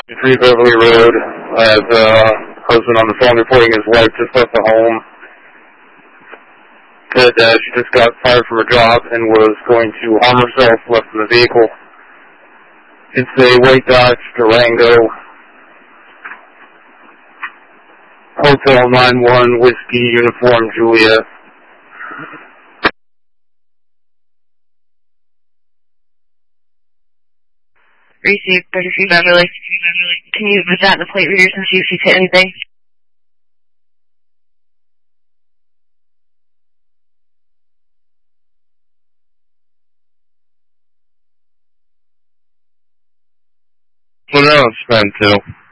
3 Beverly Road. I have husband on the phone reporting his wife just left the home. Said she just got fired from her job and was going to harm herself, left in the vehicle. It's a white Dodge Durango. Hotel 91 Whiskey Uniform Juliet. Receive 33 Beverly. Can you put that in the plate readers and see if she's hit anything? Put it on spend too.